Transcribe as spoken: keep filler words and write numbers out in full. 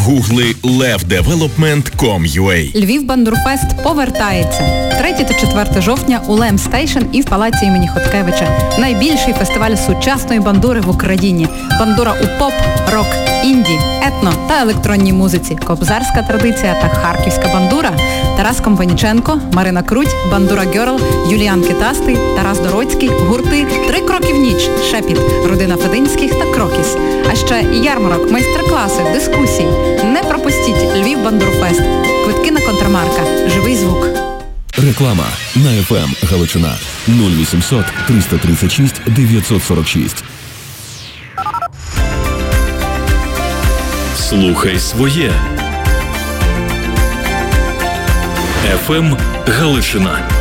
Гугли лев девелопмент крапка ком крапка ю а. Львів Бандурфест повертається. третє та четверте жовтня у Лем Стейшн і в палаці імені Хоткевича. Найбільший фестиваль сучасної бандури в Україні. Бандура у поп, рок, інді, етно та електронній музиці. Кобзарська традиція та харківська бандура. Тарас Компаніченко, Марина Круть, Бандура Гьорл, Юліан Китастий, Тарас Дороцький, гурти «Три кроки в ніч», «Шепіт», родина Фединських та «Крокіс». А ще ярмарок, майстер-класи, дискусії. Не пропустіть Львів Бандурфест. Квитки на Контрмарка. Живий звук. Реклама на еф ем Галичина нуль вісімсот триста тридцять шість дев'ятсот сорок шість. Слухай своє. еф ем Галичина.